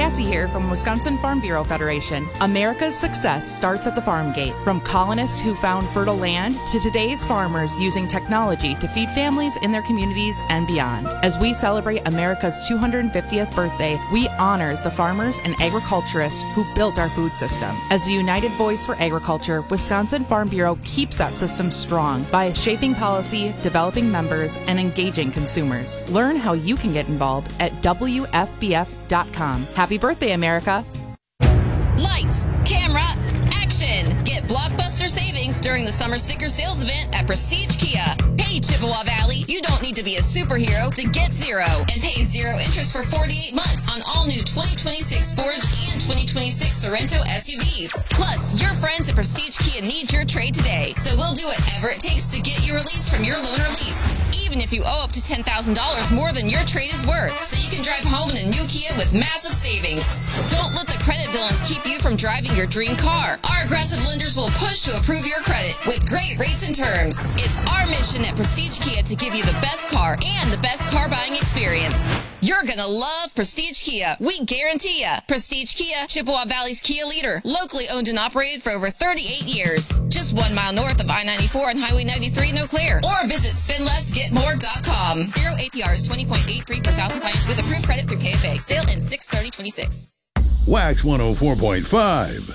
Cassie here from Wisconsin Farm Bureau Federation. America's success starts at the farm gate. From colonists who found fertile land to today's farmers using technology to feed families in their communities and beyond. As we celebrate America's 250th birthday, we honor the farmers and agriculturists who built our food system. As a united voice for agriculture, Wisconsin Farm Bureau keeps that system strong by shaping policy, developing members, and engaging consumers. Learn how you can get involved at WFBF.com. Happy birthday, America. Lights, camera, action! Get blockbuster savings during the summer sticker sales event at Prestige Kia. Hey, Chippewa Valley, you don't need to be a superhero to get zero and pay zero interest for 48 months on all new 2026 Forge and 2026 Sorento SUVs. Plus, your friends at Prestige Kia need your trade today, so we'll do whatever it takes to get you released from your loan or lease, even if you owe up to $10,000 more than your trade is worth, so you can drive home in a new Kia with massive savings. Don't let the credit villains keep you from driving your dream car. Our aggressive lenders will push to approve your credit with great rates and terms. It's our mission at Prestige Kia to give you the best car and the best car buying experience. You're gonna love Prestige Kia. We guarantee ya. Prestige Kia, Chippewa Valley's Kia leader. Locally owned and operated for over 38 years. Just 1 mile north of I-94 and Highway 93 in Eau Claire. Or visit spendlessgetmore.com. Zero APRs, 20.83 per thousand finance with approved credit through KFA. Sale in 6/30/26. Wax 104.5.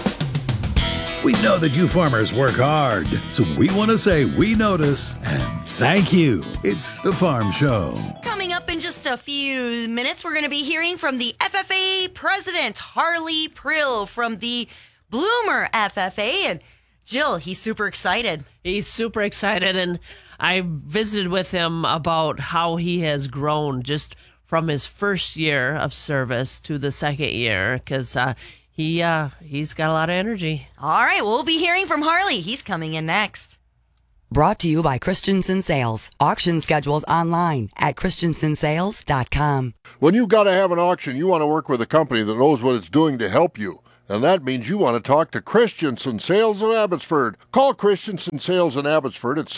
We know that you farmers work hard, so we want to say we notice and thank you. It's the Farm Show. Coming up in just a few minutes, we're going to be hearing from the FFA president, Harley Prill, from the Bloomer FFA. And Jill, he's super excited. He's super excited, and I visited with him about how he has grown just from his first year of service to the second year, because he's got a lot of energy. All right, we'll be hearing from Harley. He's coming in next. Brought to you by Christensen Sales. Auction schedules online at christensensales.com. When you've got to have an auction, you want to work with a company that knows what it's doing to help you. And that means you want to talk to Christensen Sales of Abbotsford. Call Christensen Sales in Abbotsford at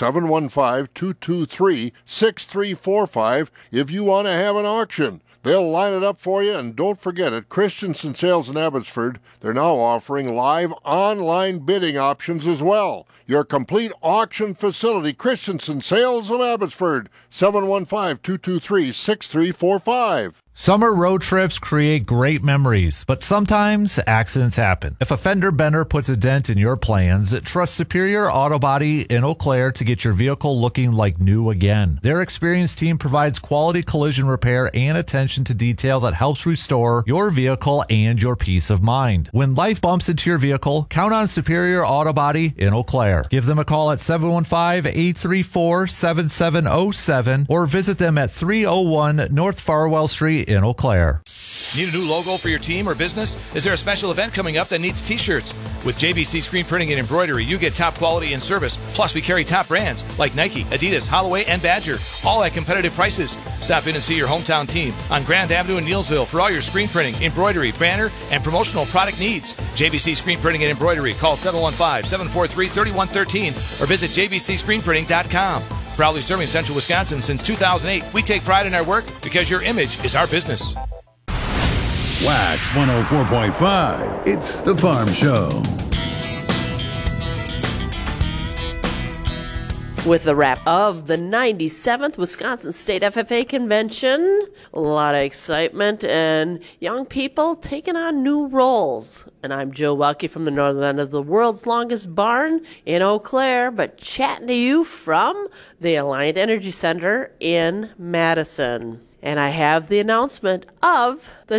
715-223-6345 if you want to have an auction. They'll line it up for you, and don't forget, at Christensen Sales in Abbotsford, they're now offering live online bidding options as well. Your complete auction facility, Christensen Sales of Abbotsford, 715-223-6345. Summer road trips create great memories, but sometimes accidents happen. If a fender bender puts a dent in your plans, trust Superior Auto Body in Eau Claire to get your vehicle looking like new again. Their experienced team provides quality collision repair and attention to detail that helps restore your vehicle and your peace of mind. When life bumps into your vehicle, count on Superior Auto Body in Eau Claire. Give them a call at 715-834-7707 or visit them at 301 North Farwell Street in Eau Claire. Need a new logo for your team or business? Is there a special event coming up that needs t-shirts? With JBC Screen Printing and Embroidery, you get top quality and service. Plus, we carry top brands like Nike, Adidas, Holloway, and Badger, all at competitive prices. Stop in and see your hometown team on Grand Avenue in Neillsville for all your screen printing, embroidery, banner, and promotional product needs. JBC Screen Printing and Embroidery. Call 715-743-3113 or visit jbcscreenprinting.com. Proudly serving Central Wisconsin since 2008. We take pride in our work because your image is our business. Wax 104.5. It's the Farm Show. With the wrap of the 97th Wisconsin State FFA Convention, a lot of excitement and young people taking on new roles. And I'm Joe Welke from the northern end of the world's longest barn in Eau Claire, but chatting to you from the Alliant Energy Center in Madison. And I have the announcement of the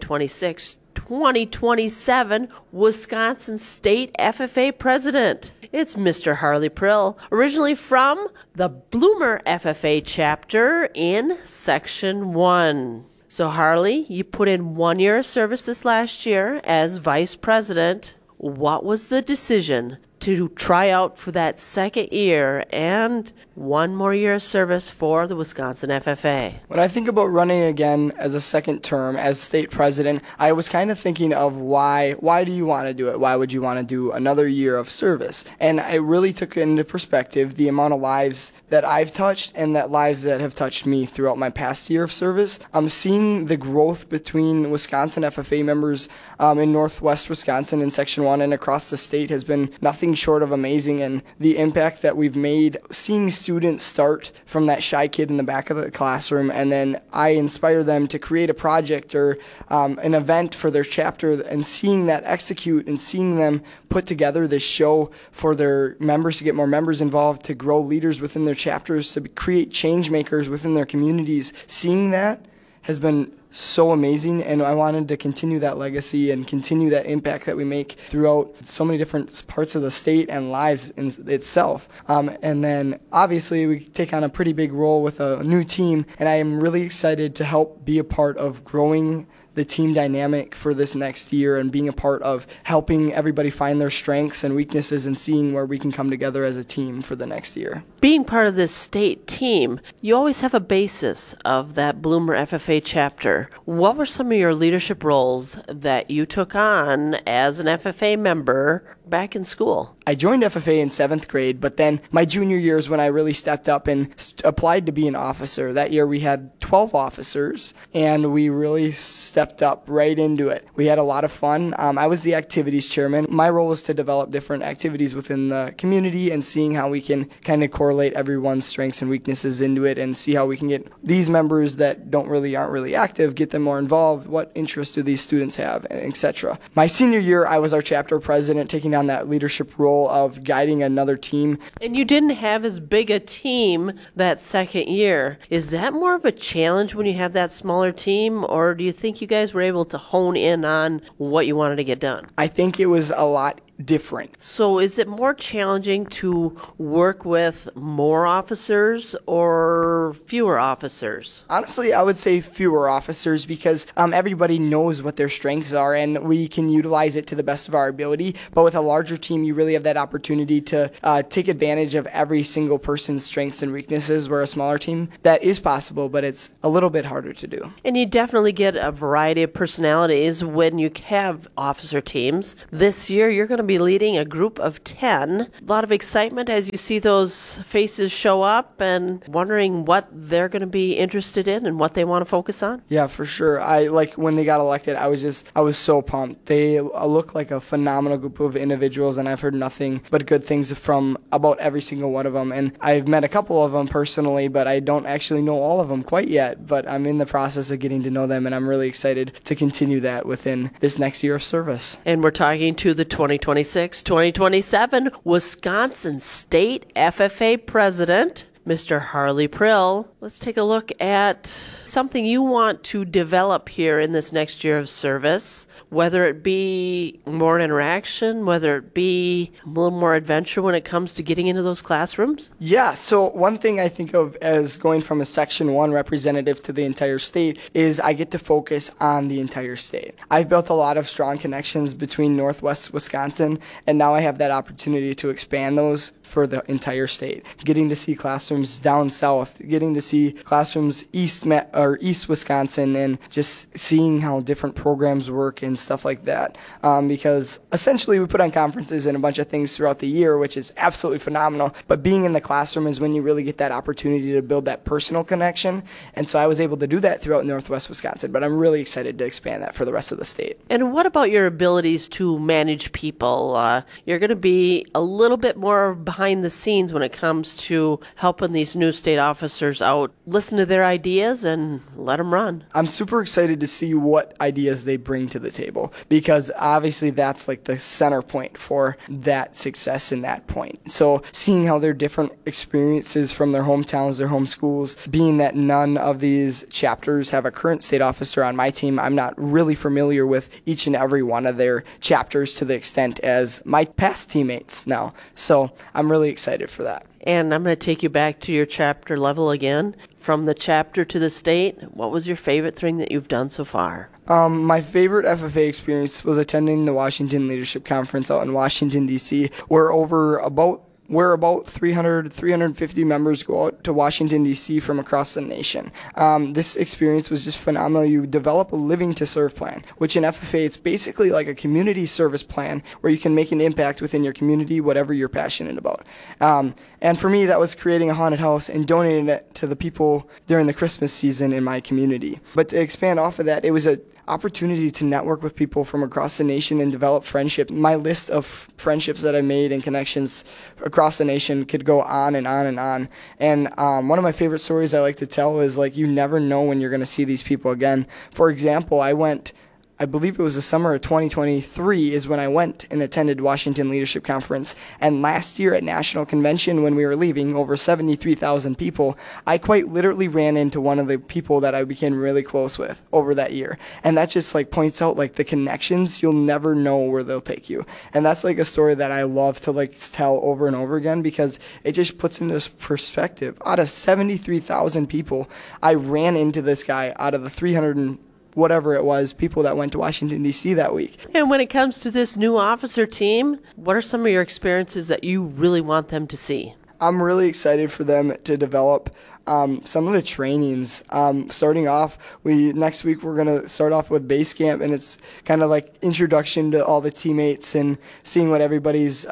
2026-2027 Wisconsin State FFA President. It's Mr. Harley Prill, originally from the Bloomer FFA chapter in Section 1. So Harley, you put in 1 year of service this last year as Vice President. What was the decision to try out for that second year and one more year of service for the Wisconsin FFA? When I think about running again as a second term as state president, I was kind of thinking of why do you want to do it? Why would you want to do another year of service? And I really took into perspective the amount of lives that I've touched and that lives that have touched me throughout my past year of service. I'm seeing the growth between Wisconsin FFA members in Northwest Wisconsin in Section 1 and across the state has been nothing short of amazing, and the impact that we've made, seeing students start from that shy kid in the back of the classroom, and then I inspire them to create a project or an event for their chapter, and seeing that execute and seeing them put together this show for their members to get more members involved, to grow leaders within their chapters, to create change makers within their communities. Seeing that has been so amazing, and I wanted to continue that legacy and continue that impact that we make throughout so many different parts of the state and lives in itself. And then obviously we take on a pretty big role with a new team, and I am really excited to help be a part of growing the team dynamic for this next year and being a part of helping everybody find their strengths and weaknesses and seeing where we can come together as a team for the next year. Being part of this state team, you always have a basis of that Bloomer FFA chapter. What were some of your leadership roles that you took on as an FFA member back in school? I joined FFA in 7th grade, but then my junior year is when I really stepped up and applied to be an officer. That year we had 12 officers, and we really stepped up right into it. We had a lot of fun. I was the activities chairman. My role was to develop different activities within the community and seeing how we can kind of correlate everyone's strengths and weaknesses into it and see how we can get these members that aren't really active, get them more involved. What interests do these students have, etc. My senior year, I was our chapter president, taking on that leadership role of guiding another team. And you didn't have as big a team that second year. Is that more of a challenge when you have that smaller team, or do you think you guys were able to hone in on what you wanted to get done? I think it was a lot different. So is it more challenging to work with more officers or fewer officers? Honestly, I would say fewer officers, because everybody knows what their strengths are and we can utilize it to the best of our ability. But with a larger team, you really have that opportunity to take advantage of every single person's strengths and weaknesses, where a smaller team, that is possible, but it's a little bit harder to do. And you definitely get a variety of personalities when you have officer teams. This year, you're going to be leading a group of 10. A lot of excitement as you see those faces show up, and wondering what they're going to be interested in and what they want to focus on. Yeah, for sure. I like when they got elected, I was so pumped. They look like a phenomenal group of individuals, and I've heard nothing but good things from about every single one of them. And I've met a couple of them personally, but I don't actually know all of them quite yet. But I'm in the process of getting to know them, and I'm really excited to continue that within this next year of service. And we're talking to the 2026-2027 Wisconsin State FFA President, Mr. Harley Prill. Let's take a look at something you want to develop here in this next year of service, whether it be more interaction, whether it be a little more adventure when it comes to getting into those classrooms. Yeah, so one thing I think of as going from a Section 1 representative to the entire state is I get to focus on the entire state. I've built a lot of strong connections between Northwest Wisconsin, and now I have that opportunity to expand those for the entire state. Getting to see classrooms down south, getting to see classrooms east Wisconsin, and just seeing how different programs work and stuff like that. Because essentially we put on conferences and a bunch of things throughout the year, which is absolutely phenomenal. But being in the classroom is when you really get that opportunity to build that personal connection. And so I was able to do that throughout Northwest Wisconsin, but I'm really excited to expand that for the rest of the state. And what about your abilities to manage people? You're going to be a little bit more behind the scenes when it comes to helping these new state officers out. Listen to their ideas and let them run. I'm super excited to see what ideas they bring to the table, because obviously that's like the center point for that success in that point. So seeing how their different experiences from their hometowns, their home schools, being that none of these chapters have a current state officer on my team, I'm not really familiar with each and every one of their chapters to the extent as my past teammates now. So I'm really excited for that. And I'm going to take you back to your chapter level again. From the chapter to the state, what was your favorite thing that you've done so far? My favorite FFA experience was attending the Washington Leadership Conference out in Washington, D.C., where about 350 members go out to Washington, D.C. from across the nation. This experience was just phenomenal. You develop a Living to Serve plan, which in FFA, it's basically like a community service plan where you can make an impact within your community, whatever you're passionate about. And for me, that was creating a haunted house and donating it to the people during the Christmas season in my community. But to expand off of that, it was an opportunity to network with people from across the nation and develop friendships. My list of friendships that I made and connections across the nation could go on and on and on. And one of my favorite stories I like to tell is, like, you never know when you're going to see these people again. For example, I believe it was the summer of 2023 is when I went and attended Washington Leadership Conference. And last year at National Convention, when we were leaving, over 73,000 people, I quite literally ran into one of the people that I became really close with over that year. And that just like points out like the connections, you'll never know where they'll take you. And that's like a story that I love to like tell over and over again, because it just puts into perspective. Out of 73,000 people, I ran into this guy out of the 300 and whatever it was, people that went to Washington, D.C. that week. And when it comes to this new officer team, what are some of your experiences that you really want them to see? I'm really excited for them to develop some of the trainings. Starting off, next week we're going to start off with base camp, and it's kind of like introduction to all the teammates and seeing what everybody's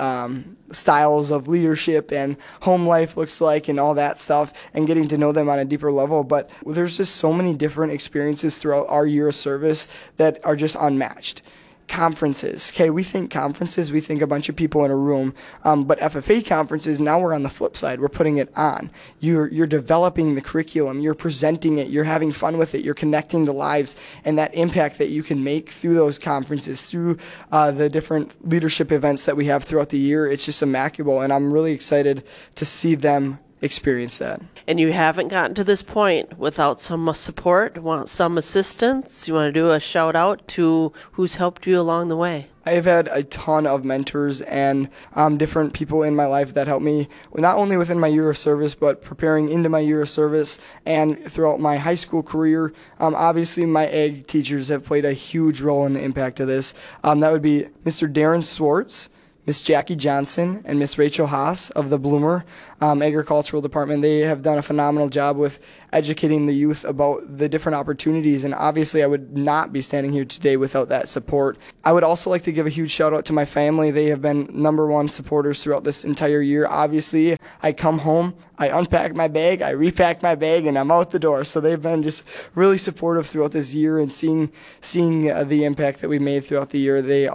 styles of leadership and home life looks like and all that stuff, and getting to know them on a deeper level. But there's just so many different experiences throughout our year of service that are just unmatched. Conferences. Okay, we think conferences, we think a bunch of people in a room, but FFA conferences, now we're on the flip side. We're putting it on. You're developing the curriculum, you're presenting it, you're having fun with it, you're connecting the lives, and that impact that you can make through those conferences, through the different leadership events that we have throughout the year, it's just immaculate, and I'm really excited to see them experience that. And you haven't gotten to this point without some support, want some assistance? You want to do a shout out to who's helped you along the way? I've had a ton of mentors and different people in my life that helped me, not only within my year of service, but preparing into my year of service and throughout my high school career. Obviously, my ag teachers have played a huge role in the impact of this. That would be Mr. Darren Swartz, Miss Jackie Johnson, and Miss Rachel Haas of the Bloomer Agricultural Department. They have done a phenomenal job with educating the youth about the different opportunities, and obviously I would not be standing here today without that support. I would also like to give a huge shout out to my family. They have been #1 supporters throughout this entire year. Obviously, I come home, I unpack my bag, I repack my bag, and I'm out the door. So they've been just really supportive throughout this year, and seeing the impact that we made throughout the year.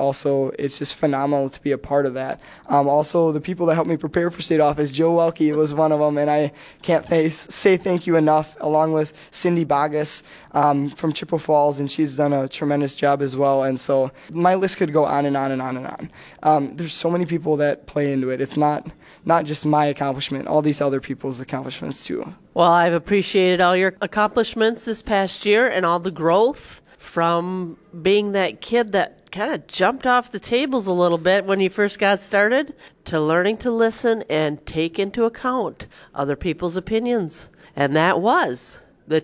It's just phenomenal to be a part of that. Also, the people that helped me prepare for state office, Joe Welke was one of them, and I can't say thank you enough, along with Cindy Bogus from Chippewa Falls, and she's done a tremendous job as well. And so my list could go on and on and on and on. There's so many people that play into it. It's not just my accomplishment, all these other people's accomplishments too. Well, I've appreciated all your accomplishments this past year and all the growth from being that kid that kind of jumped off the tables a little bit when you first got started, to learning to listen and take into account other people's opinions. And that was the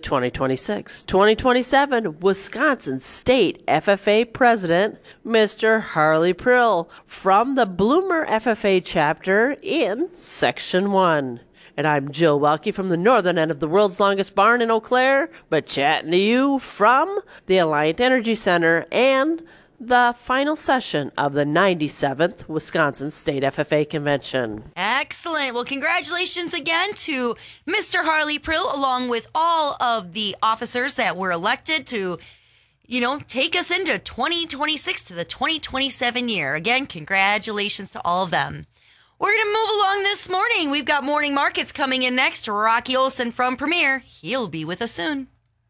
2026-2027 Wisconsin State FFA President, Mr. Harley Prill, from the Bloomer FFA chapter in Section 1. And I'm Jill Welke from the northern end of the world's longest barn in Eau Claire, but chatting to you from the Alliant Energy Center and the final session of the 97th Wisconsin State FFA Convention. Excellent. Well, congratulations again to Mr. Harley Prill, along with all of the officers that were elected to, take us into 2026 to the 2027 year. Again, congratulations to all of them. We're going to move along this morning. We've got morning markets coming in next. Rocky Olson from Premier. He'll be with us soon.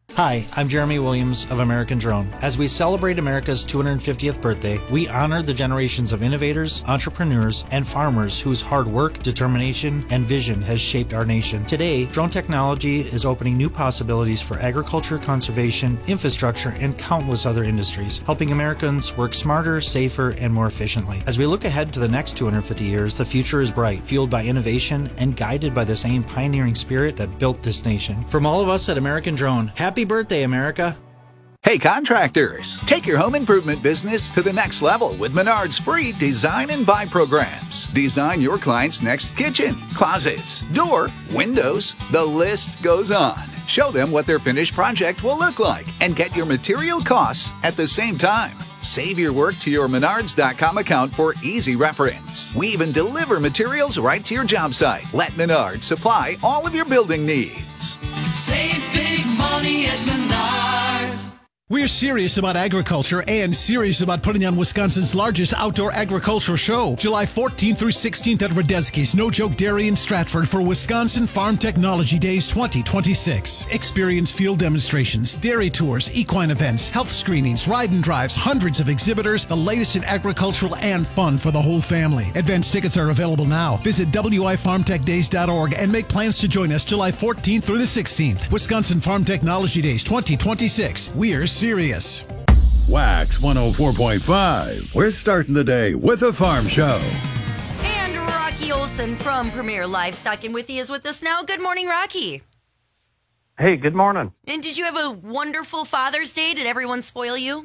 Hi, I'm Jeremy Williams of American Drone. As we celebrate America's 250th birthday, we honor the generations of innovators, entrepreneurs, and farmers whose hard work, determination, and vision has shaped our nation. Today, drone technology is opening new possibilities for agriculture, conservation, infrastructure, and countless other industries, helping Americans work smarter, safer, and more efficiently. As we look ahead to the next 250 years, the future is bright, fueled by innovation and guided by the same pioneering spirit that built this nation. From all of us at American Drone, happy birthday, America! Hey contractors, take your home improvement business to the next level with Menard's free design and buy programs. Design your client's next kitchen, closets, door, windows, the list goes on. Show them what their finished project will look like and get your material costs at the same time. Save your work to your Menards.com account for easy reference. We even deliver materials right to your job site. Let Menards supply all of your building needs. Save big money at Menards. We're serious about agriculture and serious about putting on Wisconsin's largest outdoor agricultural show, July 14th through 16th at Radetzky's No Joke Dairy in Stratford for Wisconsin Farm Technology Days 2026. Experience field demonstrations, dairy tours, equine events, health screenings, ride and drives, hundreds of exhibitors, the latest in agricultural and fun for the whole family. Advance tickets are available now. Visit wifarmtechdays.org and make plans to join us July 14th through the 16th. Wisconsin Farm Technology Days 2026. We're serious. Wax 104.5. We're starting the day with a farm show. And Rocky Olson from Premier Livestock and is with us now. Good morning, Rocky. Hey, good morning. And did you have a wonderful Father's Day? Did everyone spoil you?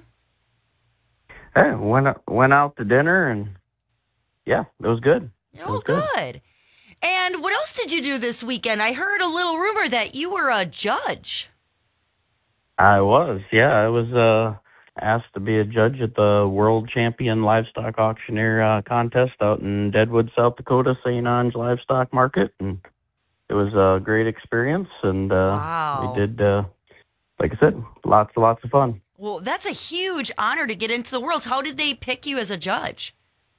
Hey, went out to dinner and yeah, it was good. Oh, good. And what else did you do this weekend? I heard a little rumor that you were a judge. I was, yeah. I was asked to be a judge at the World Champion Livestock Auctioneer contest out in Deadwood, South Dakota, St. Ange Livestock Market. And it was a great experience. And wow. We did, like I said, lots of fun. Well, that's a huge honor to get into the world. How did they pick you as a judge?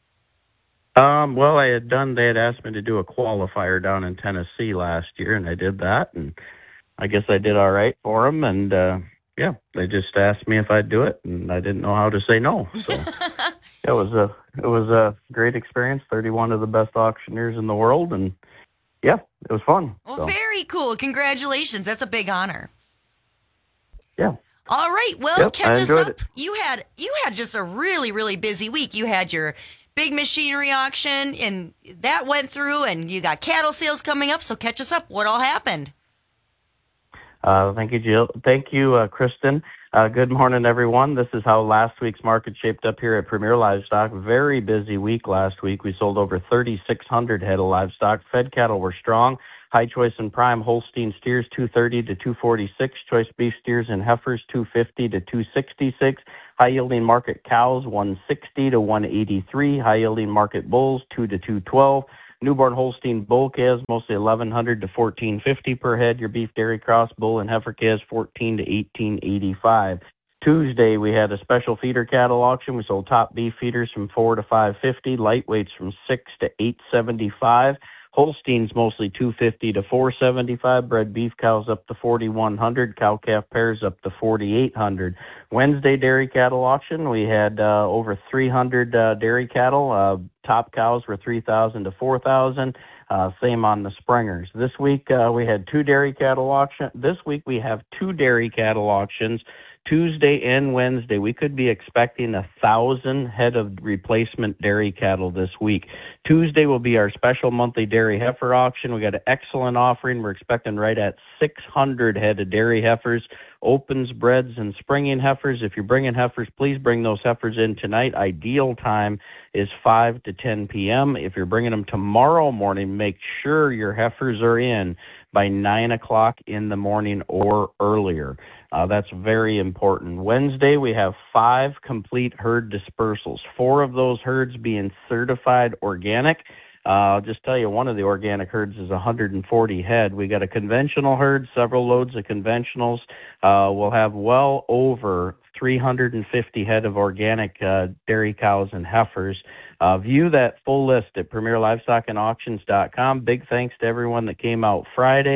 Well, they had asked me to do a qualifier down in Tennessee last year, and I did that. And I guess I did all right for them, and yeah, they just asked me if I'd do it, and I didn't know how to say no. So it was a great experience. 31 of the best auctioneers in the world, and yeah, it was fun. Well, very cool. Congratulations. That's a big honor. Yeah. All right. Well, catch us up. It. You had just a really, really busy week. You had your big machinery auction, and that went through, and you got cattle sales coming up. So catch us up. What all happened? Thank you, Jill. Thank you, Kristen. Good morning, everyone. This is how last week's market shaped up here at Premier Livestock. Very busy week last week. We sold over 3,600 head of livestock. Fed cattle were strong. High choice and prime Holstein steers 230 to 246. Choice beef steers and heifers 250 to 266. High yielding market cows 160 to 183. High yielding market bulls 2 to 212. Newborn Holstein bull calves, mostly 1,100 to 1,450 per head. Your beef dairy cross bull and heifer calves, 14 to 1885. Tuesday, we had a special feeder cattle auction. We sold top beef feeders from 4 to 550, lightweights from 6 to 875. Holsteins mostly 250 to 475. Bred beef cows up to 4,100. Cow calf pairs up to 4,800. Wednesday dairy cattle auction, we had over 300 dairy cattle. Top cows were 3,000 to 4,000. Same on the springers. This week we had two dairy cattle auctions. This week we have two dairy cattle auctions. Tuesday and Wednesday, we could be expecting 1,000 head of replacement dairy cattle this week. Tuesday will be our special monthly dairy heifer auction. We got an excellent offering. We're expecting right at 600 head of dairy heifers, opens, breds, and springing heifers. If you're bringing heifers, please bring those heifers in tonight. Ideal time is 5 to 10 p.m. If you're bringing them tomorrow morning, make sure your heifers are in by 9 o'clock in the morning or earlier. That's very important. Wednesday, we have 5 complete herd dispersals, 4 of those herds being certified organic. I'll just tell you, one of the organic herds is 140 head. We got a conventional herd, several loads of conventionals. We'll have well over 350 head of organic dairy cows and heifers. View that full list at PremierLivestockandAuctions.com. Big thanks to everyone that came out Friday.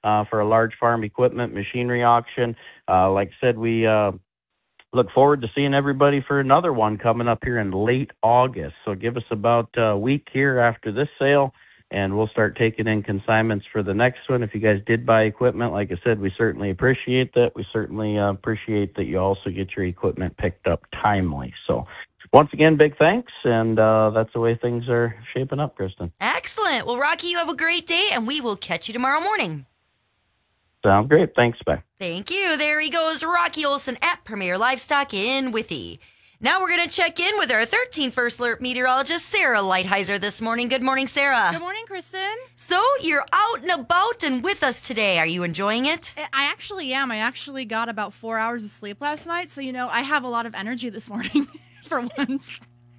for a large farm equipment machinery auction. Like I said, we look forward to seeing everybody for another one coming up here in late August. So give us about a week here after this sale, and we'll start taking in consignments for the next one. If you guys did buy equipment, like I said, we certainly appreciate that. We certainly appreciate that you also get your equipment picked up timely. So once again, big thanks, and that's the way things are shaping up, Kristen. Excellent. Well, Rocky, you have a great day, and we will catch you tomorrow morning. Sounds great. Thanks, bye. Thank you. There he goes, Rocky Olson at Premier Livestock in Withee. Now we're going to check in with our 13th First Alert meteorologist, Sarah Lighthizer, this morning. Good morning, Sarah. Good morning, Kristen. So you're out and about and with us today. Are you enjoying it? I actually am. I actually got about 4 hours of sleep last night, so, I have a lot of energy this morning for once.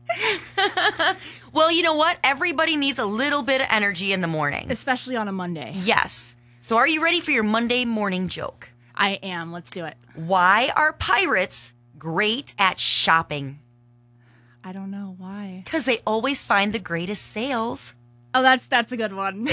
Well, you know what? Everybody needs a little bit of energy in the morning. Especially on a Monday. Yes. So are you ready for your Monday morning joke? I am. Let's do it. Why are pirates great at shopping? I don't know. Why? Because they always find the greatest sales. Oh, that's a good one.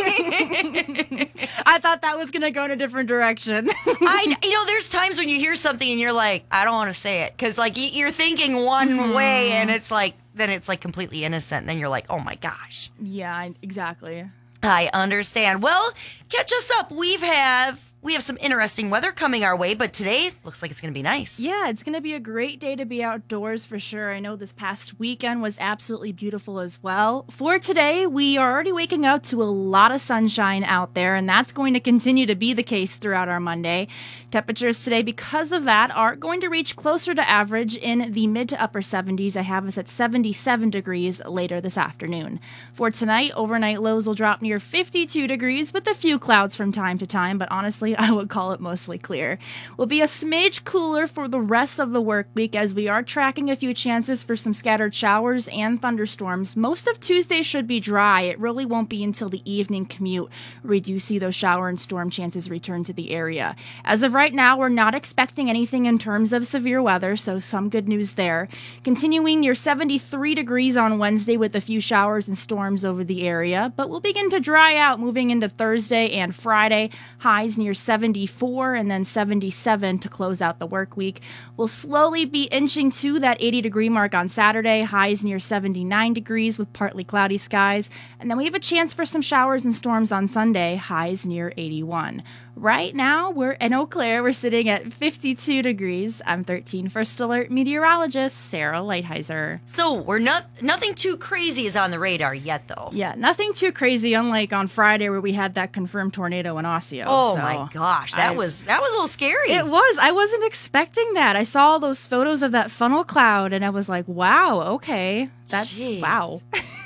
I thought that was going to go in a different direction. There's times when you hear something and you're like, I don't want to say it. Because, you're thinking one way and then it's completely innocent. And then you're like, oh my gosh. Yeah, exactly. I understand. Well, catch us up. We have some interesting weather coming our way, but today looks like it's going to be nice. Yeah, it's going to be a great day to be outdoors for sure. I know this past weekend was absolutely beautiful as well. For today, we are already waking up to a lot of sunshine out there, and that's going to continue to be the case throughout our Monday. Temperatures today, because of that, are going to reach closer to average in the mid to upper 70s. I have us at 77 degrees later this afternoon. For tonight, overnight lows will drop near 52 degrees with a few clouds from time to time, but honestly, I would call it mostly clear. Will be a smidge cooler for the rest of the work week as we are tracking a few chances for some scattered showers and thunderstorms. Most of Tuesday should be dry. It really won't be until the evening commute where we do see those shower and storm chances return to the area. As of right now, we're not expecting anything in terms of severe weather, so some good news there. Continuing near 73 degrees on Wednesday with a few showers and storms over the area, but we'll begin to dry out moving into Thursday and Friday. Highs near 74 and then 77 to close out the work week. We'll slowly be inching to that 80 degree mark on Saturday, highs near 79 degrees with partly cloudy skies. And then we have a chance for some showers and storms on Sunday, highs near 81. Right now, we're in Eau Claire. We're sitting at 52 degrees. I'm 13 First Alert meteorologist Sarah Lighthizer. So we're nothing too crazy is on the radar yet, though. Yeah, nothing too crazy, unlike on Friday where we had that confirmed tornado in Osseo. Oh, my gosh. That was a little scary. It was. I wasn't expecting that. I saw all those photos of that funnel cloud, and I was like, wow, okay. That's, wow.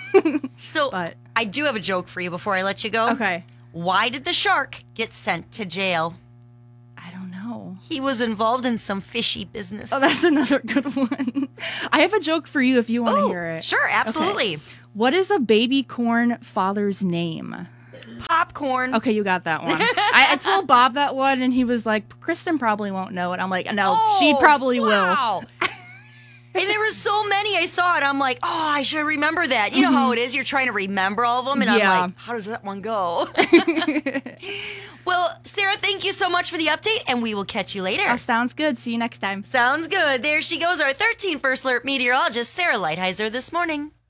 So I do have a joke for you before I let you go. Okay. Why did the shark get sent to jail? I don't know. He was involved in some fishy business. Oh, that's another good one. I have a joke for you if you want to hear it. Sure, absolutely. Okay. What is a baby corn father's name? Popcorn. Okay, you got that one. I told Bob that one, and he was like, Kristen probably won't know it. I'm like, no, she probably will. And there were so many I saw it. I'm like, oh, I should remember that. You know how it is? You're trying to remember all of them. And I'm like, how does that one go? Well, Sarah, thank you so much for the update. And we will catch you later. Oh, sounds good. See you next time. Sounds good. There she goes, our 13th First Alert meteorologist, Sarah Lighthizer, this morning.